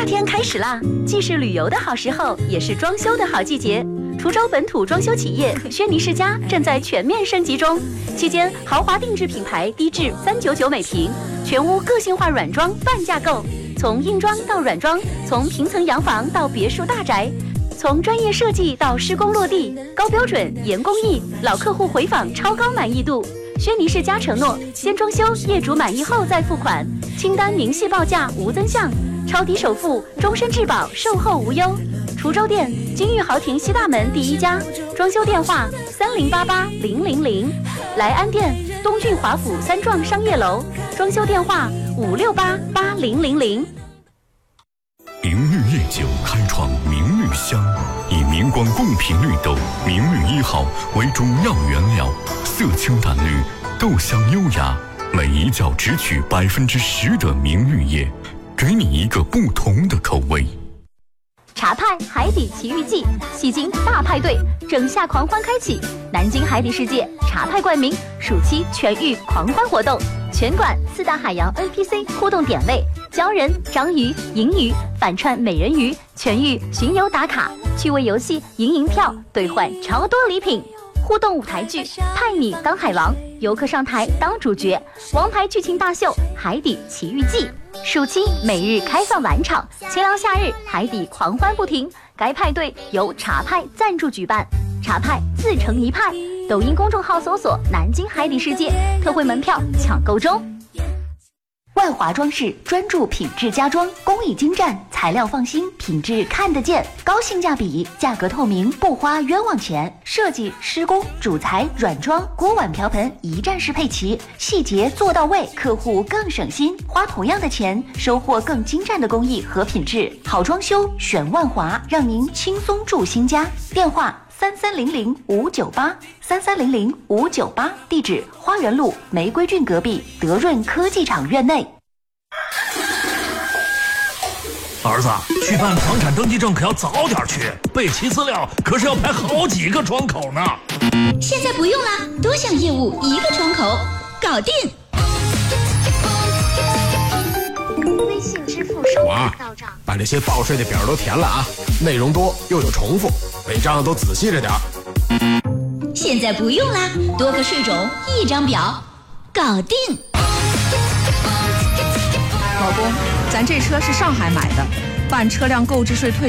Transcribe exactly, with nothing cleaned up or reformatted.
夏天开始啦，既是旅游的好时候，也是装修的好季节。滁州本土装修企业轩尼诗家正在全面升级中，期间豪华定制品牌低至三九九每平，全屋个性化软装半价购，从硬装到软装，从平层洋房到别墅大宅，从专业设计到施工落地，高标准严工艺，老客户回访超高满意度。轩尼诗家承诺，先装修，业主满意后再付款，清单明细报价无增项，超低首付，终身质保，售后无忧。滁州店金玉豪庭西大门第一家，装修电话三零八八零零零。莱安店东郡华府三幢商业楼，装修电话五六八八零零零。 明绿夜酒开创明绿香，以明光贡品绿豆明绿一号为主要原料，色清淡绿，豆香优雅，每一角只取百分之十的明绿叶，给你一个不同的口味。 茶派海底奇遇记，戏精大派对，整夏狂欢开启！南京海底世界茶派冠名暑期全域狂欢活动，全馆四大海洋 N P C 互动点位，鲛人、章鱼、银鱼反串美人鱼，全域巡游打卡，趣味游戏赢银票兑换超多礼品。互动舞台剧派你当海王，游客上台当主角，王牌剧情大秀海底奇遇记。暑期每日开放晚场，清凉夏日海底狂欢不停。该派对由茶派赞助举办，茶派自成一派。抖音公众号搜索南京海底世界，特惠门票抢购中。 万华装饰专注品质家装，工艺精湛，材料放心，品质看得见，高性价比，价格透明，不花冤枉钱。设计、施工、主材、软装、锅碗瓢盆一站式配齐，细节做到位，客户更省心，花同样的钱，收获更精湛的工艺和品质。好装修选万华，让您轻松住新家。电话三三零零五九八三三零零五九八，地址花园路玫瑰郡隔壁德润科技厂院内。 儿子，去办房产登记证可要早点去，备齐资料可是要排好几个窗口呢。 现在不用了，多项业务一个窗口，搞定。 微信支付收款到账， 把这些报税的表都填了啊，内容多又有重复，每张都仔细着点。 现在不用啦，多个税种一张表，搞定。 老公，咱这车是上海买的，办车辆购置税退